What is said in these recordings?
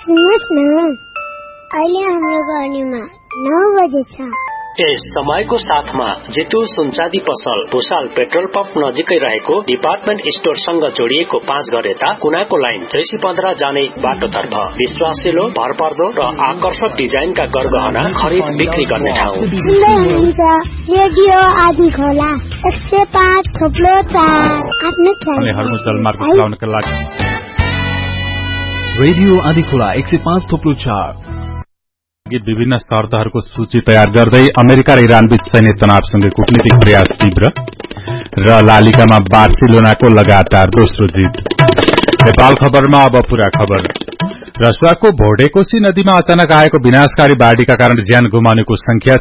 सुन्नुहोस् न, अहिले हाम्रो गर्नीमा 9 बजे छ। यस समयको साथमा जेतु सुनचाँदी पसल भुसाल पेट्रोल पम्प नजिकै रहेको डिपार्टमेन्ट स्टोरसँग जोडिएको 5 घर यता कुनाको लाइन 615 जाने बाटोतर्फ विश्वासिलो, भरपर्दो र आकर्षक डिजाइनका गरगहना खरिद बिक्री गर्ने ठाउँ। सुन्दै हुनुहुन्छ रेडियो आदि खोला 105.4 आफ्नो ख्याल। रेडियो आदि खोला 105.4 विभिन्न शर्तहरूको सूची तयार गर्दै अमेरिका र इरान बीच सैन्य तनावसँगै कूटनीतिक प्रयास तीव्र र लालिगामा बार्सिलोनाको लगातार दोस्रो जित। नेपाल खबरमा अब पूरा खबर। रसुवाको भोडेकोशी नदीमा अचानक आएको विनाशकारी बाढ़ीका कारण ज्यान गुमाउनेको संख्या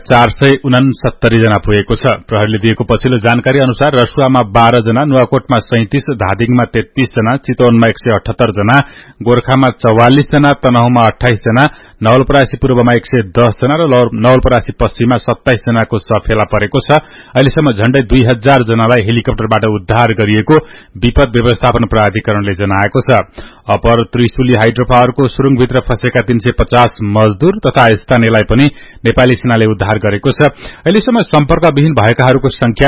469 जना पुगेको छ। प्रहरीले दिएको पछिल्लो जानकारी अनुसार रसुवामा 12 जना, नुवाकोटमा 37, धादिङमा 33 जना, चितवनमा 178 जना, गोर्खामा 44 जना, तनहुमा 28 जना, नवलपरासी पूर्वमा 110 जना र नवलपरासी पश्चिममा 27 जनाको शव फेला परेको छ। अहिलेसम्म झण्डै 2000 जनालाई हेलिकप्टरबाट उद्धार गरिएको विपद व्यवस्थापन प्राधिकरणले जनाएको छ। अपर त्रिशुली हाइड्रो पावरको सुरुङभित्र फँसेका 350 मजदूर तथा स्थानीयलाई पनि नेपाली सेनाले उद्धार गरेको छ। अहिलेसम्म सम्पर्कविहीन भएकाहरूको संख्या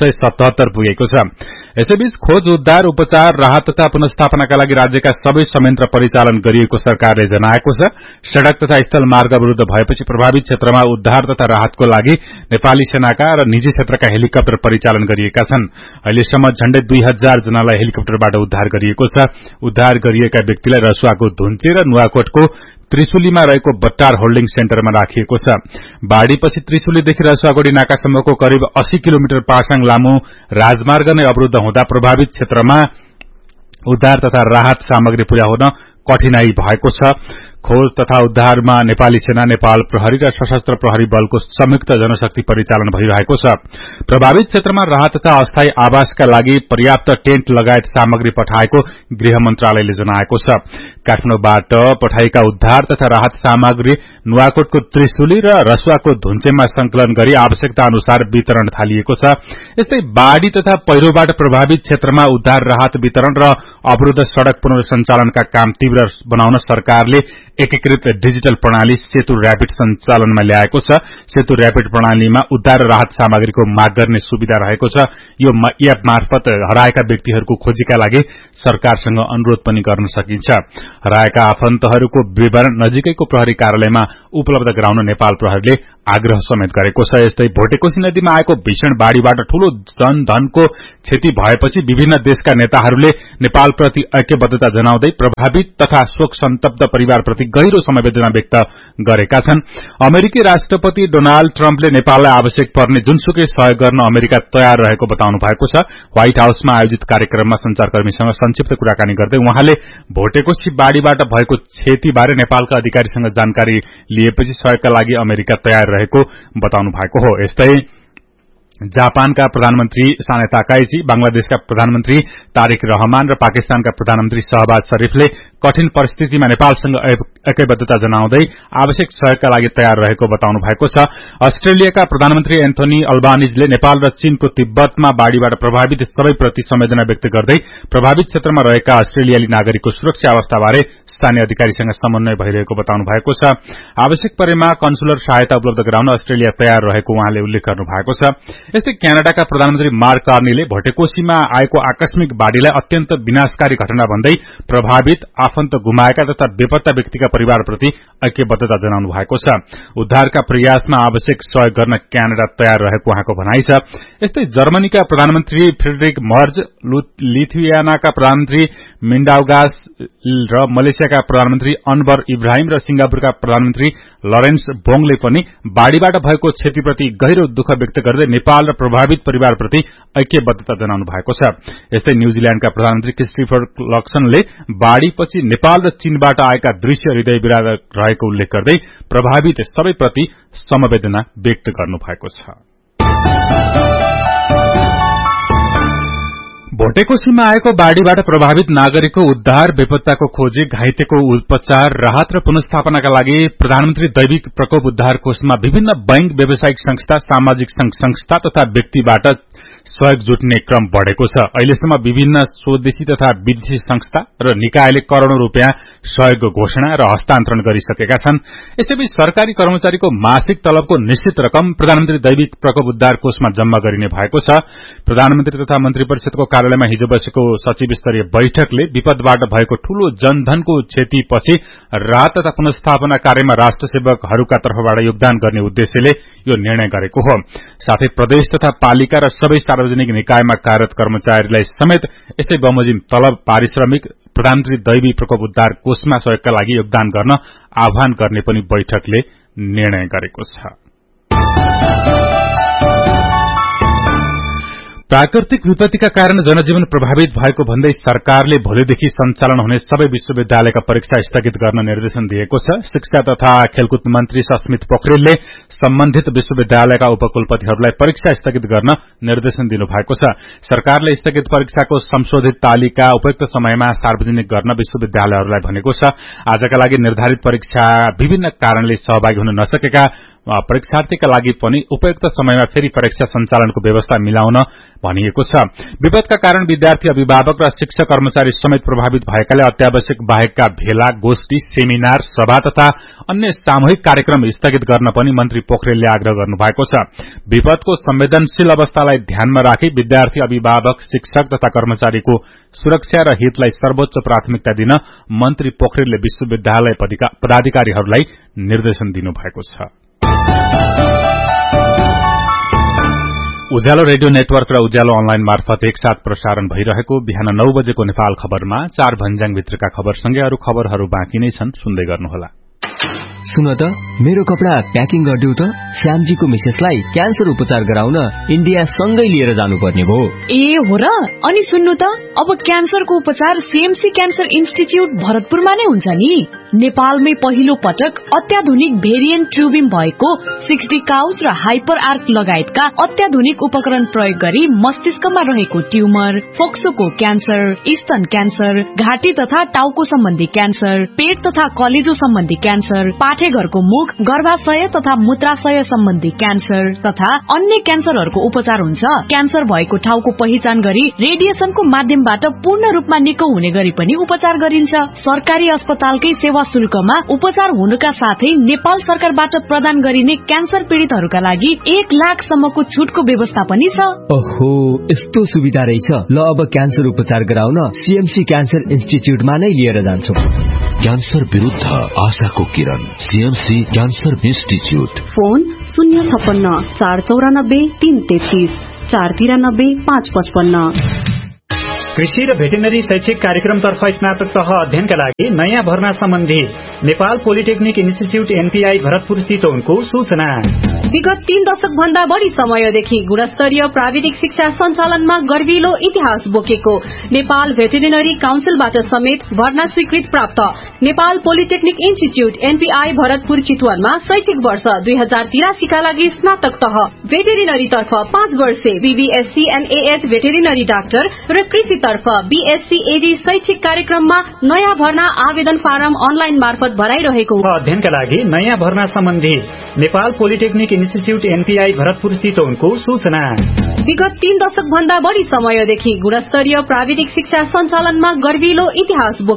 977 पुगेको छ। यसैबीच खोज, उद्धार, उपचार, राहत तथा पुनर्स्थापनाका लागि राज्यका सबै संयन्त्र परिचालन गरिएको सरकारले जनाएको छ। सड़क तथा स्थल मार्ग अवरुद्ध भएपछि प्रभावित क्षेत्रमा उद्धार तथा राहतको लागि नेपाली सेनाका र निजी क्षेत्रका हेलिकप्टर परिचालन गरिएका छन्। अहिलेसम्म झण्डै 2000 जनालाई हेलिकप्टरबाट उद्धार गरिएको छ। उद्धार गरिएका व्यक्तिलाई रसुवाको धुन्चे र नुवाकोटको त्रिशुलीमा रहेको बट्टार होल्डिङ सेन्टरमा राखिएको छ। बाढ़ीपछि त्रिशुलीदेखि रसुवागोडी नाकासम्मको करिब 80 किलोमिटर पासाङ लामो राजमार्ग नै अवरुद्ध हुँदा प्रभावित क्षेत्रमा उद्धार तथा राहत सामग्री पुर्याउन कठिनाई भएको छ। खोज तथा उद्धारमा नेपाली सेना, नेपाल प्रहरी र सशस्त्र प्रहरी बलको संयुक्त जनशक्ति परिचालन भइरहेको छ। प्रभावित क्षेत्रमा राहत तथा अस्थायी आवासका लागि पर्याप्त टेन्ट लगायत सामग्री पठाएको गृह मन्त्रालयले जनाएको छ। काठमाडौँबाट पठाइएका उद्धार तथा राहत सामग्री नुवाकोटको त्रिशुली र रसुवाको धुन्चेमा संकलन गरी आवश्यकता अनुसार वितरण थालिएको छ। यस्तै बाढ़ी तथा पहिरोबाट प्रभावित क्षेत्रमा उद्धार, राहत वितरण र अवरुद्ध सड़क पुनर्सञ्चालनका काम तीव्र बनाउन सरकारले एकीकृत डिजिटल प्रणाली सेतु र्यापिड सञ्चालनमा ल्याएको छ। सेतु र्यापिड प्रणालीमा उद्धार र राहत सामग्रीको माग गर्ने सुविधा रहेको छ। यो एप मार्फत हराएका व्यक्तिहरूको खोजीका लागि सरकारसँग अनुरोध पनि गर्न सकिन्छ। हराएका आफन्तहरूको विवरण नजिकैको प्रहरी कार्यालयमा उपलब्ध गराउन नेपाल प्रहरीले आग्रह समेत गरेको छ। यस्तै भोटेकोशी नदीमा आएको भीषण बाढ़ीबाट ठूलो जनधनको क्षति भएपछि विभिन्न देशका नेताहरूले नेपालप्रति ऐक्यबद्धता जनाउँदै प्रभावित तथा शोक सन्तप्त परिवारप्रति गहिरो समवेदना व्यक्त गरेका छन्। अमेरिकी राष्ट्रपति डोनाल्ड ट्रम्पले नेपाललाई आवश्यक पर्ने जुनसुकै सहयोग गर्न अमेरिका तयार रहेको बताउनु भएको छ। व्हाइट हाउसमा आयोजित कार्यक्रममा संचारकर्मीसँग संक्षिप्त कुराकानी गर्दै उहाँले भोटेकोशी बाढ़ीबाट भएको क्षतिबारे नेपालका अधिकारीसँग जानकारी लिएपछि सहयोगका लागि अमेरिका तयार रहेको बताउनु भएको हो। यस्तै जापानका प्रधानमन्त्री साने ताकाइची, बांग्लादेशका प्रधानमन्त्री तारिक रहमान र पाकिस्तानका प्रधानमन्त्री शहबाज शरीफले कठिन परिस्थितिमा नेपालसँग ऐक्यबद्धता जनाउँदै आवश्यक सहयोगका लागि तयार रहेको बताउनु भएको छ। अस्ट्रेलियाका प्रधानमन्त्री एन्थोनी अल्बानिजले नेपाल र चीनको तिब्बतमा बाढ़ीबाट प्रभावित सबैप्रति संवेदना व्यक्त गर्दै प्रभावित क्षेत्रमा रहेका अस्ट्रेलियाली नागरिकको सुरक्षा अवस्थाबारे स्थानीय अधिकारीसँग समन्वय भइरहेको बताउनु भएको छ। आवश्यक परेमा कन्सुलर सहायता उपलब्ध गराउन अस्ट्रेलिया तयार रहेको उहाँले उल्लेख गर्नु भएको छ। यस्तै क्यानाडाका प्रधानमन्त्री मार्क कार्नीले भोटेकोशीमा आएको आकस्मिक बाढ़ीलाई अत्यन्त विनाशकारी घटना भन्दै प्रभावित, आफन्त गुमाएका तथा बेपत्ता व्यक्तिका परिवारप्रति ऐक्यबद्धता जनाउनु भएको छ। उद्धारका प्रयासमा आवश्यक सहयोग गर्न क्यानाडा तयार रहेको उहाँको भनाइ छ। यस्तै जर्मनीका प्रधानमन्त्री फ्रेडरिक मर्ज, लिथुयानाका प्रधानमन्त्री मिन्डाउगास र मलेसियाका प्रधानमन्त्री अनवर इब्राहिम र सिंगापुरका प्रधानमन्त्री लरेन्स बोङले पनि बाढ़ीबाट भएको क्षतिप्रति गहिरो दुःख व्यक्त गर्दै नेपाल र प्रभावित परिवारप्रति ऐक्यबद्धता जनाउनु भएको छ। यस्तै न्यूजील्याण्डका प्रधानमन्त्री क्रिस्टोफर लक्सनले बाढ़ीपछि नेपाल र चीनबाट आएका दृश्य हृदय विदारक रहेको उल्लेख गर्दै प्रभावित सबैप्रति समवेदना व्यक्त गर्नु भएको छ। भोटेकोशीमा आएको बाढ़ीबाट प्रभावित नागरिकको उद्धार, बेपत्ताको खोजी, घाइतेको उपचार, राहत र पुनर्स्थापनाका लागि प्रधानमन्त्री दैविक प्रकोप उद्धार कोषमा विभिन्न बैंक, व्यावसायिक संस्था, सामाजिक संघ संस्था तथा व्यक्तिबाट सहयोग जुट्ने क्रम बढ़ेको छ। अहिलेसम्म विभिन्न स्वदेशी तथा विदेशी संस्था र निकायले करोड़ौं रूपियाँ सहयोगको घोषणा र हस्तान्तरण गरिसकेका छन्। यसैबीच सरकारी कर्मचारीको मासिक तलबको निश्चित रकम प्रधानमन्त्री दैविक प्रकोप उद्धार कोषमा जम्मा गरिने भएको छ। प्रधानमन्त्री तथा मन्त्री परिषदको कार्यालयमा हिजो बसेको सचिव स्तरीय बैठकले विपदबाट भएको ठूलो जनधनको क्षतिपछि राहत तथा पुनर्स्थापना कार्यमा राष्ट्र सेवकहरूका तर्फबाट योगदान गर्ने उद्देश्यले यो निर्णय गरेको हो। साथै प्रदेश तथा पालिका र सबै सार्वजनिक निकायमा कार्यरत कर्मचारीलाई समेत यसै बमोजिम तलब पारिश्रमिक प्रधानमन्त्री दैवी प्रकोप उद्धार कोषमा सहयोगका लागि योगदान गर्न आह्वान गर्ने पनि बैठकले निर्णय गरेको छ। प्राकृतिक विपत्तिका कारण जनजीवन प्रभावित भएको भन्दै सरकारले भोलिदेखि सञ्चालन हुने सबै विश्वविद्यालयका परीक्षा स्थगित गर्न निर्देशन दिएको छ। शिक्षा तथा खेलकुद मन्त्री सस्मित पोखरेलले सम्बन्धित विश्वविद्यालयका उपकुलपतिहरूलाई परीक्षा स्थगित गर्न निर्देशन दिनुभएको छ। सरकारले स्थगित परीक्षाको संशोधित तालिका उपयुक्त समयमा सार्वजनिक गर्न विश्वविद्यालयहरूलाई भनेको छ। आजका लागि निर्धारित परीक्षा विभिन्न कारणले सहभागी हुन नसकेका परीक्षार्थीका लागि पनि उपयुक्त समयमा फेरि परीक्षा सञ्चालनको व्यवस्था मिलाउन भनिएको छ। विपदका कारण विद्यार्थी अभिभावक र शिक्षक कर्मचारी समेत प्रभावित भएकाले अत्यावश्यक बाहेकका भेला, गोष्ठी, सेमिनार, सभा तथा अन्य सामूहिक कार्यक्रम स्थगित गर्न पनि मन्त्री पोखरेलले आग्रह गर्नुभएको छ। विपदको संवेदनशील अवस्थालाई ध्यानमा राखी विद्यार्थी, अभिभावक, शिक्षक तथा कर्मचारीको सुरक्षा र हितलाई सर्वोच्च प्राथमिकता दिन मन्त्री पोखरेलले विश्वविद्यालय पदाधिकारीहरूलाई निर्देशन दिनुभएको छ। उज्यालो रेडियो नेटवर्क र उज्यालो अनलाइन मार्फत एकसाथ प्रसारण भइरहेको बिहान 9 बजेको नेपाल खबरमा 4 भन्ज्याङ भित्रका खबरसँगै अरू खबरहरू बाँकी नै छन्, सुन्दै गर्नुहोला। सुन त, मेरो कपडा प्याकिङ गरिदेऊ त। श्यामजीको मिसेसलाई क्यान्सर उपचार गराउन इन्डिया सँगै लिएर जानुपर्ने भयो। ए हो र? अनि सुन्नु त, अब क्यान्सरको उपचार सीएमसी क्यान्सर इन्स्टिच्युट भरतपुरमा नै हुन्छ नि। नेपालमै पहिलो पटक अत्याधुनिक भेरिएन्ट ट्युबिम भएको 60 काउस र हाइपर आर्क लगायतका अत्याधुनिक उपकरण प्रयोग गरी मस्तिष्कमा रहेको ट्युमर, फोक्सोको क्यान्सर, स्तन क्यान्सर, घाँटी तथा टाउको सम्बन्धी क्यान्सर, पेट तथा कलेजो सम्बन्धी क्यान्सर, पाठेघरको मुख, गर्भाशय तथा मूत्राशय सम्बन्धी क्यान्सर तथा अन्य क्यान्सरहरूको उपचार हुन्छ। क्यान्सर भएको ठाउँको पहिचान गरी रेडिएसनको माध्यमबाट पूर्ण रूपमा निको हुने गरी पनि उपचार गरिन्छ। सरकारी अस्पतालकै सेवा शुल्कमा उपचार हुनुका साथै नेपाल सरकारबाट प्रदान गरिने क्यान्सर पीड़ितहरूका लागि 1 लाखसम्मको छुटको व्यवस्था पनि छ। ओहो, यस्तो सुविधा रहेछ। ल, अब क्यान्सर उपचार गराउन सीएमसी क्यान्सर इन्स्टिच्युटमा नै लिएर जान्छु। क्यान्सर विरुद्ध आशाको किरण, सीएमसी क्यान्सर इन्स्टिच्युट। फोन 056 494 333 493 555। कृषि र भेटेनरी शैक्षिक कार्यक्रमतर्फ स्नातक तह अध्ययनका लागि नयाँ भर्ना सम्बन्धी Nepal polytechnic institute NPI Bharatpur चितवनको सूचना। विगत 3 दशक भन्दा बढ़ी समयदेखि गुणस्तरीय प्राविधिक शिक्षा सञ्चालनमा गर्विलो इतिहास बोकेको नेपाल भेटेरिनरी काउन्सिलबाट समेत भर्ना स्वीकृत प्राप्त Nepal polytechnic institute NPI Bharatpur चितवनमा शैक्षिक वर्ष 2083 का लागि स्नातक तह भेटेरिनरी तर्फ 5 वर्षे बीबीएससी एनएएच भेटेरिनरी डाक्टर र कृषि तर्फ बीएससी एडी शैक्षिक कार्यक्रममा नयाँ भर्ना आवेदन फारम अनलाइन मार्फत भराइरहेको। अध्ययनका लागि नयाँ भर्ना सम्बन्धी Nepal polytechnic institute NPI Bharatpur चितवनको सूचना। विगत 3 दशक भन्दा बढ़ी समयदेखि गुणस्तरीय प्राविधिक शिक्षा सञ्चालनमा गर्विलो इतिहास